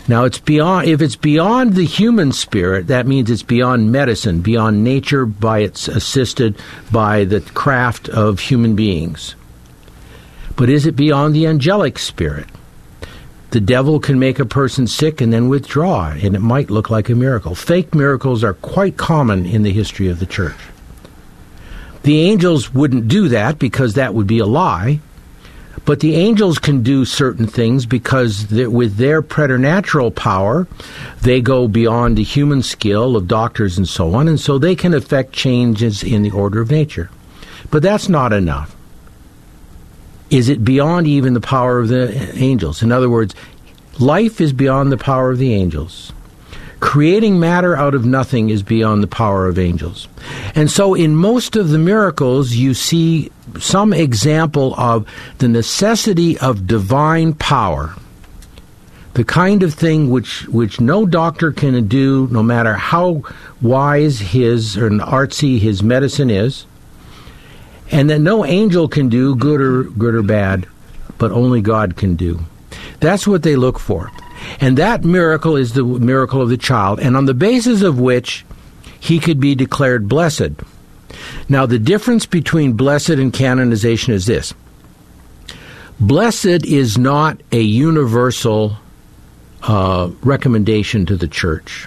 Now, it's beyond. If it's beyond the human spirit, that means it's beyond medicine, beyond nature, it's assisted by the craft of human beings. But is it beyond the angelic spirit? The devil can make a person sick and then withdraw, and it might look like a miracle. Fake miracles are quite common in the history of the church. The angels wouldn't do that because that would be a lie. But the angels can do certain things because with their preternatural power, they go beyond the human skill of doctors and so on, and so they can affect changes in the order of nature. But that's not enough. Is it beyond even the power of the angels? In other words, life is beyond the power of the angels. Creating matter out of nothing is beyond the power of angels. And so in most of the miracles, you see some example of the necessity of divine power, the kind of thing which no doctor can do, no matter how wise or artsy his medicine is, and that no angel can do, good or bad, but only God can do. That's what they look for. And that miracle is the miracle of the child, and on the basis of which he could be declared blessed. Now, the difference between blessed and canonization is this. Blessed is not a universal recommendation to the church.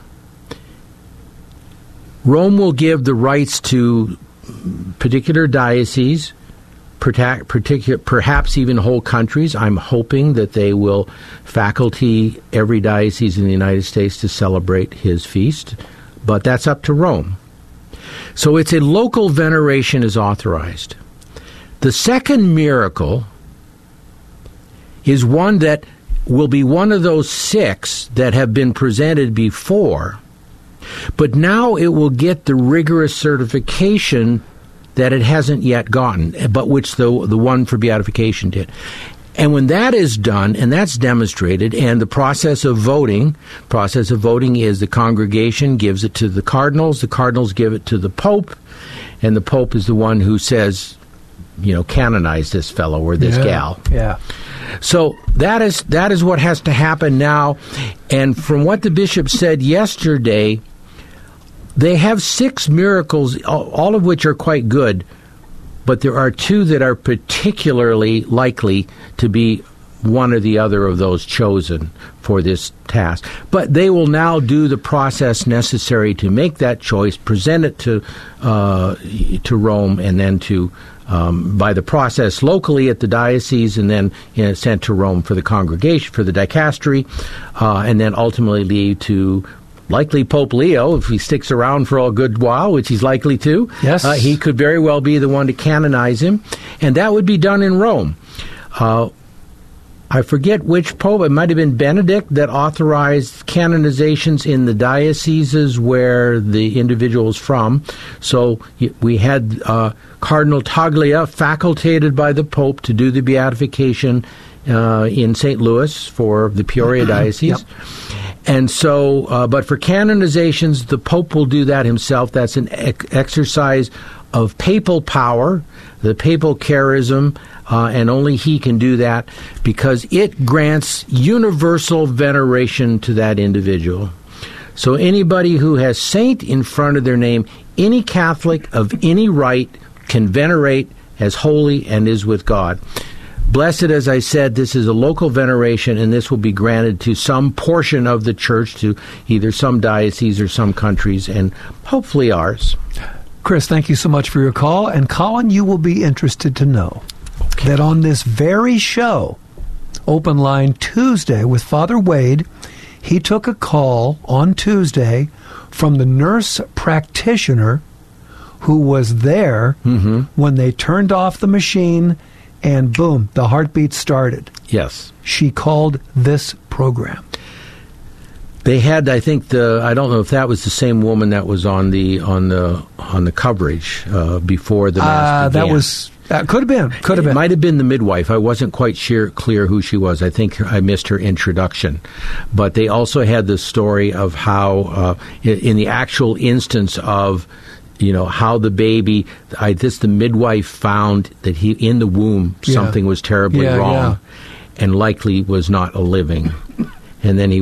Rome will give the rights to particular dioceses, perhaps even whole countries. I'm hoping that they will faculty every diocese in the United States to celebrate his feast, but that's up to Rome. So it's a local veneration is authorized. The second miracle is one that will be one of those 6 that have been presented before, but now it will get the rigorous certification that it hasn't yet gotten, but which the one for beatification did. And when that is done, and that's demonstrated, and the process of voting is the congregation gives it to the cardinals give it to the Pope, and the Pope is the one who says, canonize this fellow or this gal. Yeah. So that is what has to happen now. And from what the bishop said yesterday, they have 6 miracles, all of which are quite good, but there are 2 that are particularly likely to be one or the other of those chosen for this task. But they will now do the process necessary to make that choice, present it to Rome, and then to by the process locally at the diocese, and then sent to Rome for the congregation, for the dicastery, and then ultimately lead to likely Pope Leo, if he sticks around for a good while, which he's likely to. Yes. He could very well be the one to canonize him, and that would be done in Rome. I forget which pope, it might have been Benedict, that authorized canonizations in the dioceses where the individual is from. So we had Cardinal Taglia facultated by the Pope to do the beatification in St. Louis for the Peoria diocese. Yep. And so, but for canonizations, the Pope will do that himself. That's an exercise of papal power, the papal charism, and only he can do that because it grants universal veneration to that individual. So anybody who has saint in front of their name, any Catholic of any rite can venerate as holy and is with God. Blessed, as I said, this is a local veneration, and this will be granted to some portion of the church, to either some diocese or some countries, and hopefully ours. Chris, thank you so much for your call. And Colin, you will be interested to know that on this very show, Open Line Tuesday with Father Wade, he took a call on Tuesday from the nurse practitioner who was there when they turned off the machine, and boom, the heartbeat started. Yes. She called this program. They had, I think, I don't know if that was the same woman that was on the coverage before the Mass began. That could have been. It might have been the midwife. I wasn't quite clear who she was. I think I missed her introduction. But they also had the story of how, in the actual instance of, how the baby, the midwife found that in the womb something was terribly wrong and likely was not a living. And then he